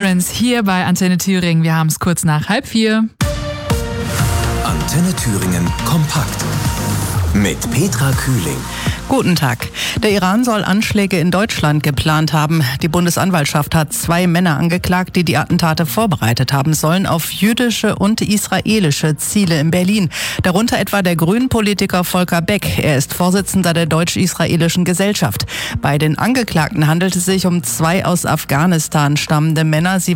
Difference hier bei Antenne Thüringen. Wir haben es kurz nach 3:30. Antenne Thüringen kompakt mit Petra Kühling. Guten Tag. Der Iran soll Anschläge in Deutschland geplant haben. Die Bundesanwaltschaft hat 2 Männer angeklagt, die die Attentate vorbereitet haben sollen auf jüdische und israelische Ziele in Berlin. Darunter etwa der Grünen-Politiker Volker Beck. Er ist Vorsitzender der Deutsch-Israelischen Gesellschaft. Bei den Angeklagten handelt es sich um 2 aus Afghanistan stammende Männer. Sie